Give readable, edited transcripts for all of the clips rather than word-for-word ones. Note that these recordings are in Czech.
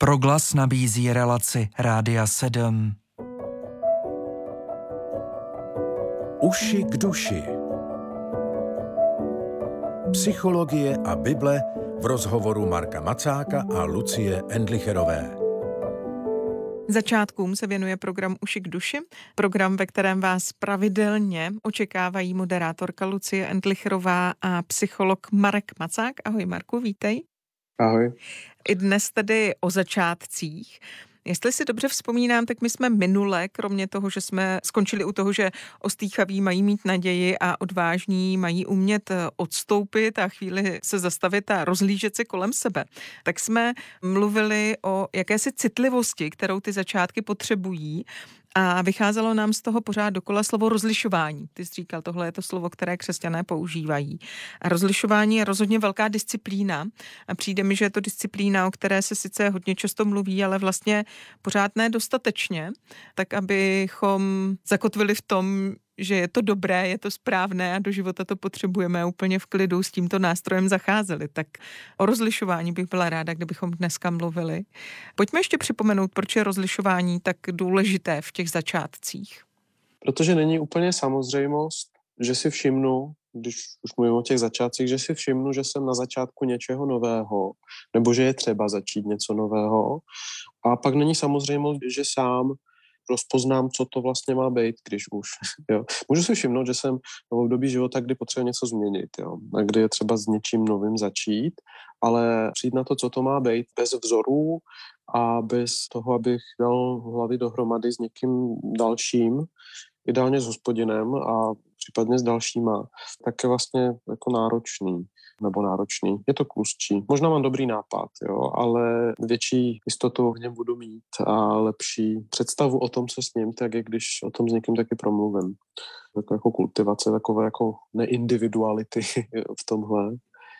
Proglas nabízí relaci Rádia 7. Uši k duši. Psychologie a Bible v rozhovoru Marka Macáka a Lucie Endlicherové. Začátkům se věnuje program Uši k duši, program, ve kterém vás pravidelně očekávají moderátorka Lucie Endlicherová a psycholog Marek Macák. Ahoj Marku, vítej. Ahoj. I dnes tedy o začátcích. Jestli si dobře vzpomínám, tak my jsme minule, kromě toho, že jsme skončili u toho, že ostýchaví mají mít naději a odvážní mají umět odstoupit a chvíli se zastavit a rozhlížet se kolem sebe, tak jsme mluvili o jakési citlivosti, kterou ty začátky potřebují. A vycházelo nám z toho pořád dokola slovo rozlišování. Ty jsi říkal, tohle je to slovo, které křesťané používají. A rozlišování je rozhodně velká disciplína. A přijde mi, že je to disciplína, o které se sice hodně často mluví, ale vlastně pořád ne dostatečně, tak abychom zakotvili v tom, že je to dobré, je to správné a do života to potřebujeme úplně v klidu s tímto nástrojem zacházeli. Tak o rozlišování bych byla ráda, kdybychom dneska mluvili. Pojďme ještě připomenout, proč je rozlišování tak důležité v těch začátcích. Protože není úplně samozřejmost, že si všimnu, když už mluvím o těch začátcích, že si všimnu, že jsem na začátku něčeho nového, nebo že je třeba začít něco nového. A pak není samozřejmost, že sám rozpoznám, co to vlastně má být, když už. Jo. Můžu si všimnout, že jsem v období života, kdy potřebuji něco změnit, jo. A kdy je třeba s něčím novým začít, ale přijít na to, co to má být, bez vzorů a bez toho, abych dal hlavy dohromady s někým dalším, ideálně s Hospodinem a případně s dalšíma, tak je vlastně jako náročný. Je to tlustší. Možná mám dobrý nápad, jo, ale větší jistotu v něm budu mít a lepší představu o tom, co s ním, tak je, když o tom s někým taky promluvím. Jako kultivace, takové jako neindividuality v tomhle.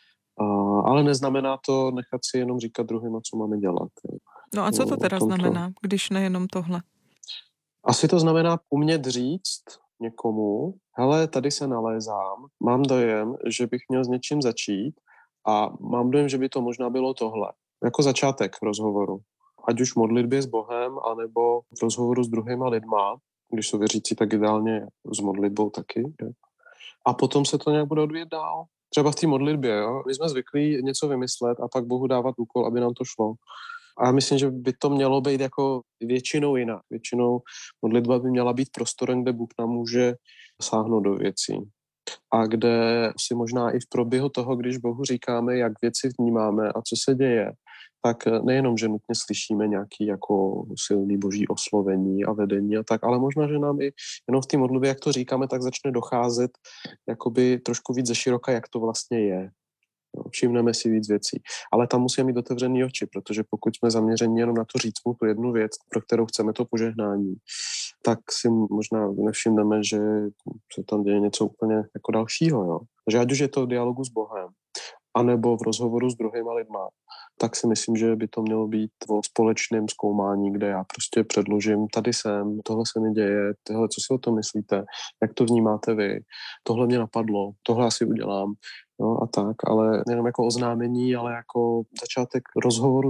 Ale neznamená to nechat si jenom říkat druhým, co máme dělat. Jo. No a co to teda znamená, když nejenom tohle? Asi to znamená umět říct někomu, hele, tady se nalézám, mám dojem, že bych měl s něčím začít a mám dojem, že by to možná bylo tohle. Jako začátek rozhovoru. Ať už v modlitbě s Bohem, anebo v rozhovoru s druhýma lidma, když jsou věřící, tak ideálně s modlitbou taky. Je. A potom se to nějak bude odvíjet dál. Třeba v té modlitbě, jo? My jsme zvyklí něco vymyslet a pak Bohu dávat úkol, aby nám to šlo. A já myslím, že by to mělo být jako většinou jinak. Většinou modlitba by měla být prostorem, kde Bůh nám může sáhnout do věcí. A kde si možná i v proběhu toho, když Bohu říkáme, jak věci vnímáme a co se děje, tak nejenom, že nutně slyšíme nějaký jako silný boží oslovení a vedení a tak, ale možná, že nám i jenom v té modlitbě, jak to říkáme, tak začne docházet jakoby trošku víc ze široka, jak to vlastně je. Všimneme si víc věcí. Ale tam musíme mít otevřený oči, protože pokud jsme zaměřeni jenom na to říct mu tu jednu věc, pro kterou chceme to požehnání, tak si možná nevšimneme, že se tam děje něco úplně jako dalšího. Jo? Takže ať už je to v dialogu s Bohem, anebo v rozhovoru s druhýma lidma, tak si myslím, že by to mělo být o společném zkoumání, kde já prostě předložím, tady jsem, tohle se mi děje, tohle, co si o tom myslíte, jak to vnímáte vy, tohle mě napadlo, tohle asi udělám. No a tak, ale nejenom jako oznámení, ale jako začátek rozhovoru,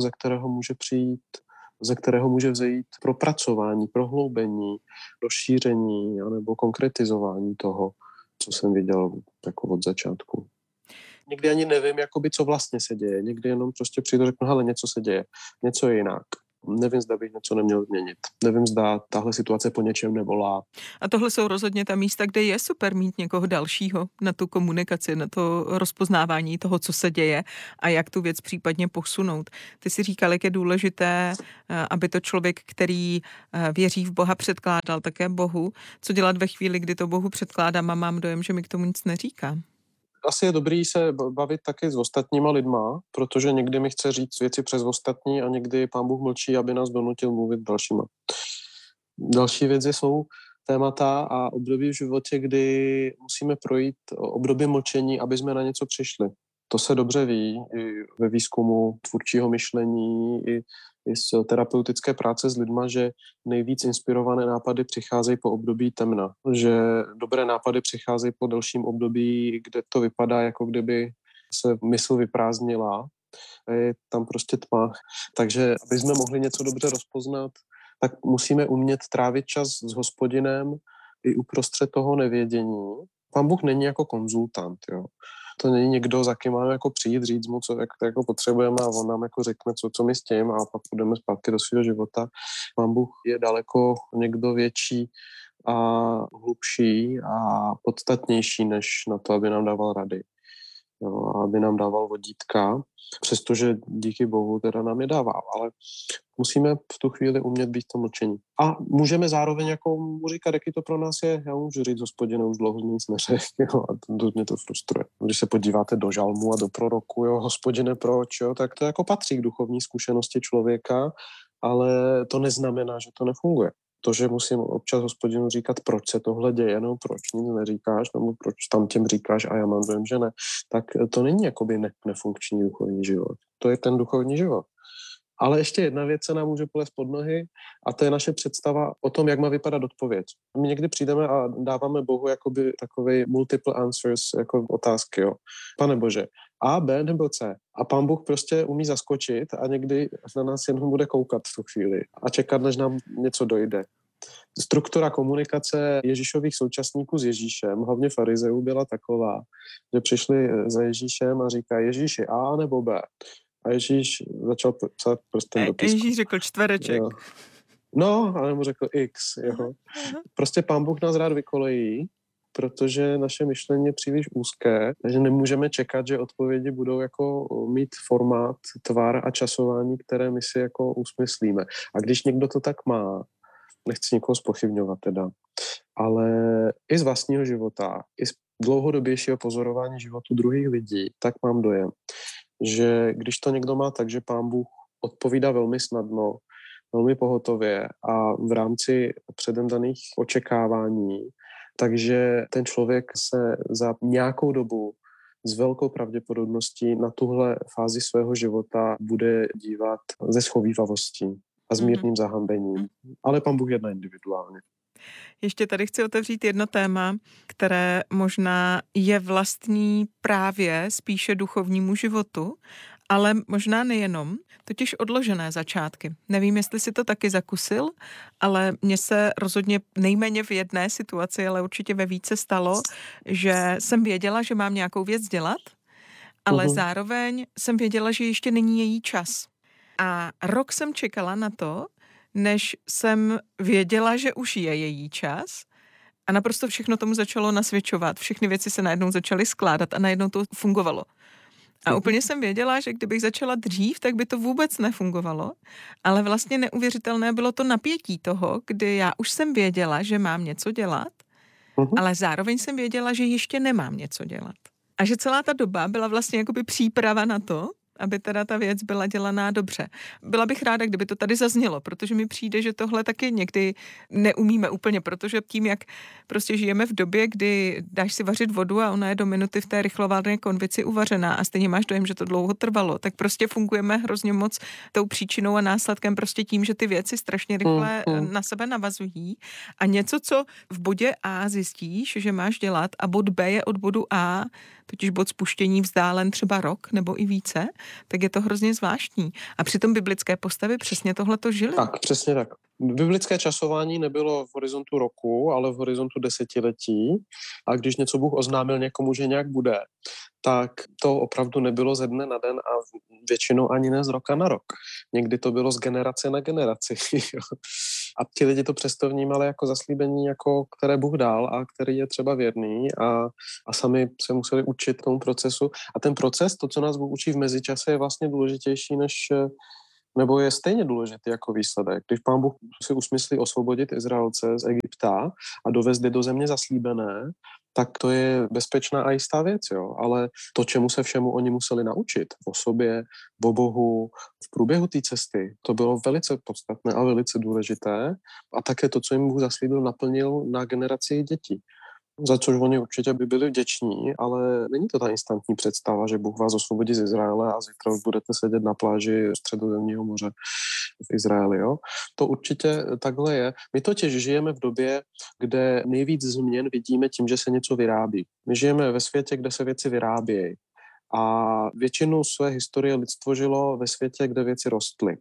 ze kterého může vzejít propracování, prohloubení, rozšíření anebo konkretizování toho, co jsem viděl jako od začátku. Někdy ani nevím, jakoby, co vlastně se děje. Někdy jenom prostě přijdu a řeknu, hele, něco se děje, něco je jinak. Nevím, zda bych něco neměl změnit. Nevím, zda tahle situace po něčem nevolá. A tohle jsou rozhodně ta místa, kde je super mít někoho dalšího na tu komunikaci, na to rozpoznávání toho, co se děje a jak tu věc případně posunout. Ty si říkal, jak je důležité, aby to člověk, který věří v Boha, předkládal také Bohu. Co dělat ve chvíli, kdy to Bohu předkládám a mám dojem, že mi k tomu nic neříká? Asi je dobrý se bavit taky s ostatníma lidma, protože někdy mi chce říct věci přes ostatní a někdy Pán Bůh mlčí, aby nás donutil mluvit dalšíma. Další věci jsou témata a období v životě, kdy musíme projít období mlčení, aby jsme na něco přišli. To se dobře ví i ve výzkumu tvůrčího myšlení, i z terapeutické práce s lidma, že nejvíc inspirované nápady přicházejí po období temna. Že dobré nápady přicházejí po delším období, kde to vypadá, jako kdyby se mysl vyprázdnila a je tam prostě tma. Takže aby jsme mohli něco dobře rozpoznat, tak musíme umět trávit čas s Hospodinem i uprostřed toho nevědění. Pán Bůh není jako konzultant, jo. To není někdo, za kým máme jako přijít, říct mu, co jako potřebujeme a on nám jako řekne, co my s tím a pak půjdeme zpátky do svého života. Pán Bůh je daleko někdo větší a hlubší a podstatnější, než na to, aby nám dával rady. Jo, aby nám dával vodítka, přestože díky Bohu teda nám je dává, ale musíme v tu chvíli umět být v tom mlčení. A můžeme zároveň jako mu říkat, jaký to pro nás je. Já můžu říct, Hospodine, už dlouho nic neřekl, a mě to frustruje. Když se podíváte do žalmu a do proroku, jo, Hospodine, proč, jo, tak to jako patří k duchovní zkušenosti člověka, ale to neznamená, že to nefunguje. To, že musím občas Hospodinu říkat, proč se tohle děje, nebo proč nic neříkáš, nebo proč tam těm říkáš a já mám dojem, že ne, tak to není jakoby nefunkční duchovní život. To je ten duchovní život. Ale ještě jedna věc se nám může plést pod nohy a to je naše představa o tom, jak má vypadat odpověď. My někdy přijdeme a dáváme Bohu jakoby takovej multiple answers, jako otázky, jo. Pane Bože, A, B nebo C. A Pán Bůh prostě umí zaskočit a někdy na nás jenom bude koukat v tu chvíli a čekat, než nám něco dojde. Struktura komunikace Ježíšových současníků s Ježíšem, hlavně farizeů, byla taková, že přišli za Ježíšem a říkají, Ježíši, A nebo B. A Ježíš začal psát prstem do písku. Ježíš řekl čtvereček. Jo. No, ale mu řekl X. Jo. Prostě Pán Bůh nás rád vykolejí, protože naše myšlení je příliš úzké, takže nemůžeme čekat, že odpovědi budou jako mít formát, tvar a časování, které my si jako usmyslíme. A když někdo to tak má, nechci nikoho zpochybňovat teda, ale i z vlastního života, i z dlouhodobějšího pozorování životu druhých lidí, tak mám dojem, že když to někdo má tak, že Pán Bůh odpovídá velmi snadno, velmi pohotově a v rámci předem daných očekávání, takže ten člověk se za nějakou dobu s velkou pravděpodobností na tuhle fázi svého života bude dívat se schovívavostí a s mírným zahambením. Ale Pán Bůh jedná individuálně. Ještě tady chci otevřít jedno téma, které možná je vlastní právě spíše duchovnímu životu, ale možná nejenom, totiž odložené začátky. Nevím, jestli si to taky zakusil, ale mně se rozhodně nejméně v jedné situaci, ale určitě ve více stalo, že jsem věděla, že mám nějakou věc dělat, ale zároveň jsem věděla, že ještě není její čas. A rok jsem čekala na to, než jsem věděla, že už je její čas a naprosto všechno tomu začalo nasvědčovat. Všechny věci se najednou začaly skládat a najednou to fungovalo. A úplně jsem věděla, že kdybych začala dřív, tak by to vůbec nefungovalo, ale vlastně neuvěřitelné bylo to napětí toho, kdy já už jsem věděla, že mám něco dělat, ale zároveň jsem věděla, že ještě nemám něco dělat. A že celá ta doba byla vlastně jakoby příprava na to, aby teda ta věc byla dělaná dobře. Byla bych ráda, kdyby to tady zaznělo, protože mi přijde, že tohle taky někdy neumíme úplně, protože tím, jak prostě žijeme v době, kdy dáš si vařit vodu a ona je do minuty v té rychlovarné konvici uvařená a stejně máš dojem, že to dlouho trvalo, tak prostě fungujeme hrozně moc tou příčinou a následkem prostě tím, že ty věci strašně rychle na sebe navazují a něco, co v bodě A zjistíš, že máš dělat a bod B je od bodu A, totiž bod spuštění vzdálen třeba rok nebo i více, tak je to hrozně zvláštní. A přitom biblické postavy přesně tohleto žily. Tak, přesně tak. Biblické časování nebylo v horizontu roku, ale v horizontu desetiletí. A když něco Bůh oznámil někomu, že nějak bude, tak to opravdu nebylo ze dne na den a většinou ani ne z roka na rok. Někdy to bylo z generace na generaci. A ti lidi to přesto vnímali jako zaslíbení, jako které Bůh dal a který je třeba věrný a sami se museli učit tomu procesu. A ten proces, to, co nás Bůh učí v mezičase, je vlastně důležitější nebo je stejně důležitý jako výsledek. Když Pán Bůh si usmyslí osvobodit Izraelce z Egypta a dovést je do země zaslíbené, tak to je bezpečná a jistá věc, jo. Ale to, čemu se všemu oni museli naučit, o sobě, o Bohu, v průběhu té cesty, to bylo velice podstatné a velice důležité. A také to, co jim Bůh zaslíbil, naplnil na generaci dětí. Za což oni určitě by byli vděční, ale není to ta instantní představa, že Bůh vás osvobodí z Izraele a zítra už budete sedět na pláži Středozemního moře v Izraeli. Jo? To určitě takhle je. My totiž žijeme v době, kde nejvíc změn vidíme tím, že se něco vyrábí. My žijeme ve světě, kde se věci vyrábějí. A většinu své historie lidstvo žilo ve světě, kde věci rostly.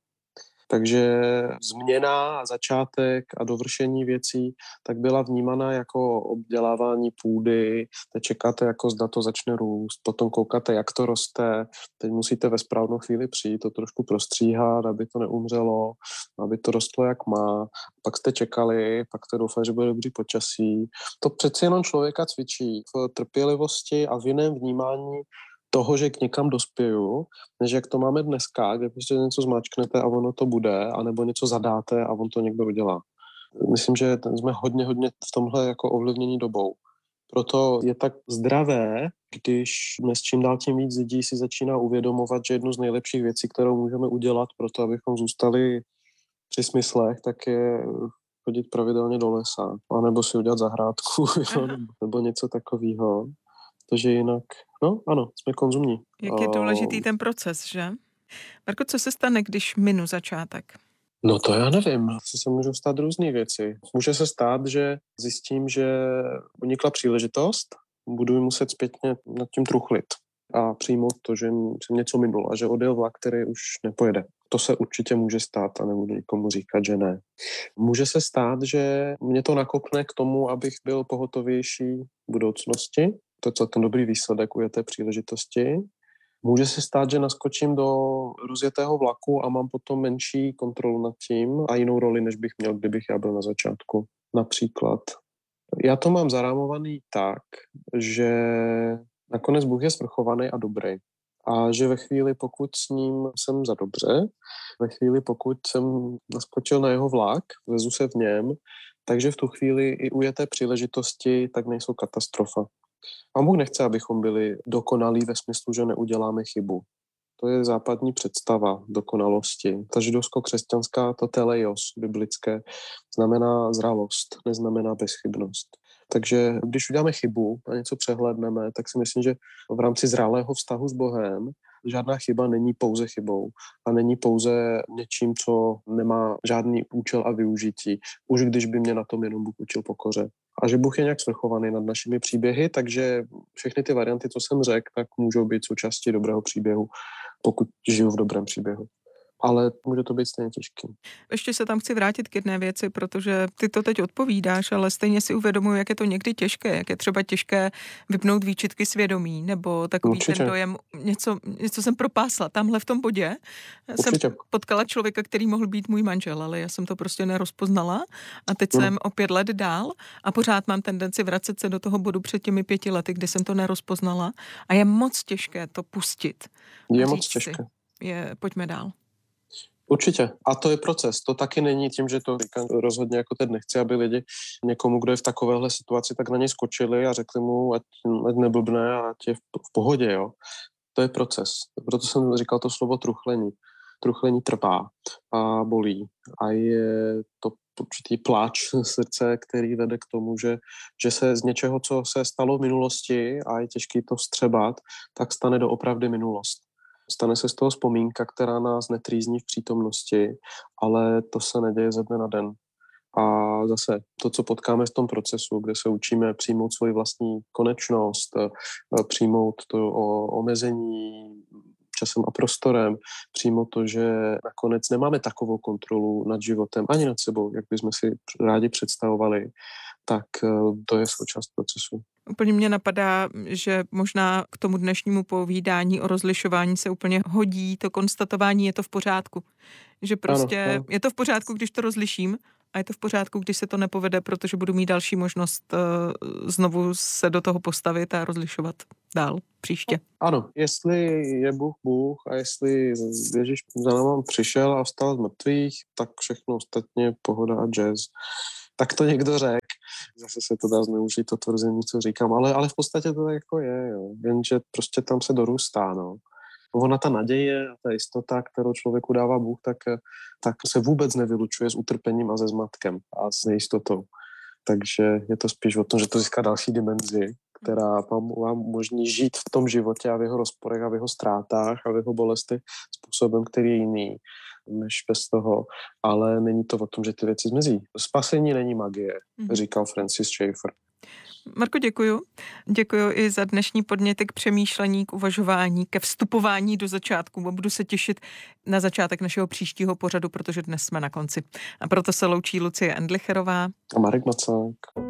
Takže změna, začátek a dovršení věcí tak byla vnímaná jako obdělávání půdy, teď čekáte, jako zda to začne růst, potom koukáte, jak to roste, teď musíte ve správnou chvíli přijít, to trošku prostříhat, aby to neumřelo, aby to rostlo, jak má. Pak jste čekali, pak jste doufali, že bude dobrý počasí. To přeci jenom člověka cvičí v trpělivosti a v jiném vnímání toho, že k někam dospěju, než jak to máme dneska, kde prostě něco zmáčknete a ono to bude, anebo něco zadáte a on to někdo udělá. Myslím, že jsme hodně v tomhle jako ovlivnění dobou. Proto je tak zdravé, když dnes čím dál tím víc lidí si začíná uvědomovat, že jednu z nejlepších věcí, kterou můžeme udělat pro to, abychom zůstali při smyslech, tak je chodit pravidelně do lesa, anebo si udělat zahrádku, nebo něco takového. Protože jinak, no ano, jsme konzumní. Jak je důležitý ten proces, že? Marko, co se stane, když minu začátek? No to já nevím, co se můžou stát různé věci. Může se stát, že zjistím, že unikla příležitost, budu muset zpětně nad tím truchlit a přijmout to, že jsem něco minul a že odjel vlak, který už nepojede. To se určitě může stát a nebudu nikomu říkat, že ne. Může se stát, že mě to nakopne k tomu, abych byl pohotovější v budoucnosti. To je celkem dobrý výsledek u té příležitosti. Může se stát, že naskočím do rozjetého vlaku a mám potom menší kontrolu nad tím a jinou roli, než bych měl, kdybych já byl na začátku. Například. Já to mám zarámovaný tak, že nakonec Bůh je svrchovaný a dobrý. A že ve chvíli, pokud s ním jsem za dobře, ve chvíli, pokud jsem naskočil na jeho vlak, vezu se v něm, takže v tu chvíli i u té příležitosti tak nejsou katastrofa. A Bůh nechce, abychom byli dokonalí ve smyslu, že neuděláme chybu. To je západní představa dokonalosti. Ta židovsko-křesťanská, to teleios biblické, znamená zralost, neznamená bezchybnost. Takže když uděláme chybu a něco přehlédneme, tak si myslím, že v rámci zralého vztahu s Bohem žádná chyba není pouze chybou a není pouze něčím, co nemá žádný účel a využití, už když by mě na tom jenom Bůh učil pokoře. A že Bůh je nějak svrchovaný nad našimi příběhy, takže všechny ty varianty, co jsem řekl, tak můžou být součástí dobrého příběhu, pokud žiju v dobrém příběhu. Ale může to být stejně těžký. Ještě se tam chci vrátit k jedné věci, protože ty to teď odpovídáš, ale stejně si uvědomuji, jak je to někdy těžké, jak je třeba těžké vypnout výčitky svědomí, nebo takový Určitě. ten dojem, něco jsem propásla. Tamhle v tom bodě Určitě. jsem potkala člověka, který mohl být můj manžel, ale já jsem to prostě nerozpoznala a teď jsem o 5 let dál a pořád mám tendenci vracet se do toho bodu před těmi 5 lety, kdy jsem to nerozpoznala a je moc těžké to pustit. Je moc těžké. Pojďme dál. Určitě. A to je proces. To taky není tím, že to říkám rozhodně jako teď nechci, aby lidi někomu, kdo je v takovéhle situaci, tak na něj skočili a řekli mu, ať neblbne a ať je v pohodě. Jo. To je proces. Proto jsem říkal to slovo truchlení. Truchlení trvá a bolí. A je to určitý pláč srdce, který vede k tomu, že se z něčeho, co se stalo v minulosti a je těžký to vstřebat, tak stane doopravdy minulost. Stane se z toho vzpomínka, která nás netrýzní v přítomnosti, ale to se neděje ze dne na den. A zase to, co potkáme v tom procesu, kde se učíme přijmout svoji vlastní konečnost, přijmout to omezení časem a prostorem, přijmout to, že nakonec nemáme takovou kontrolu nad životem ani nad sebou, jak bychom si rádi představovali, tak to je součást procesu. Úplně mě napadá, že možná k tomu dnešnímu povídání o rozlišování se úplně hodí to konstatování, je to v pořádku. Že prostě ano. Je to v pořádku, když to rozliším a je to v pořádku, když se to nepovede, protože budu mít další možnost znovu se do toho postavit a rozlišovat dál příště. Ano, jestli je Bůh a jestli Ježíš za náma přišel a vstal z mrtvých, tak všechno ostatně pohoda a jazz. Tak to někdo řekl. Zase se to dá zneužít, to tvrzení, co říkám, ale v podstatě to tak jako je, jo. Jenže prostě tam se dorůstá, no. Ona ta naděje a ta jistota, kterou člověku dává Bůh, tak se vůbec nevylučuje s utrpením a se zmatkem a s nejistotou. Takže je to spíš o tom, že to získá další dimenzi, která vám umožní žít v tom životě a v jeho rozporech a v jeho ztrátách a v jeho bolesti způsobem, který je jiný než bez toho, ale není to o tom, že ty věci zmizí. Spasení není magie, říkal Francis Schaeffer. Marko, děkuju. Děkuju i za dnešní podněty k přemýšlení, k uvažování, ke vstupování do začátku. Budu se těšit na začátek našeho příštího pořadu, protože dnes jsme na konci. A proto se loučí Lucie Endlicherová a Marek Macák.